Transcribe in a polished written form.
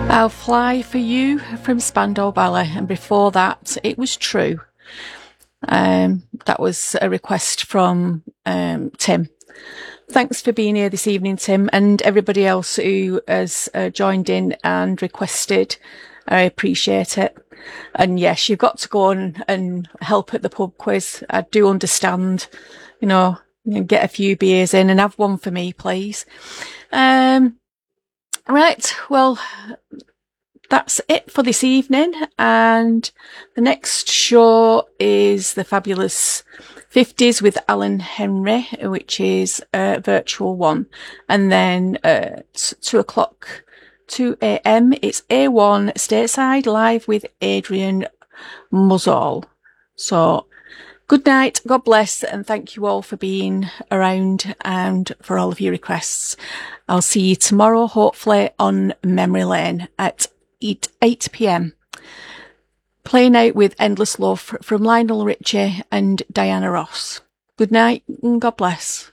I'll Fly for You from Spandau Ballet, and before that it was True. That was a request from Tim. Thanks for being here this evening, Tim, and everybody else who has joined in and requested. I appreciate it. And yes, you've got to go on and help at the pub quiz. I do understand, get a few beers in and have one for me, please. Right, well, that's it for this evening, and the next show is the Fabulous 50s with Alan Henry, which is a virtual one, and then at 2 a.m. it's A1 Stateside live with Adrian Muzzall. So good night, God bless, and thank you all for being around and for all of your requests. I'll see you tomorrow, hopefully on Memory Lane at 8 p.m. Playing out with Endless Love from Lionel Richie and Diana Ross. Good night and God bless.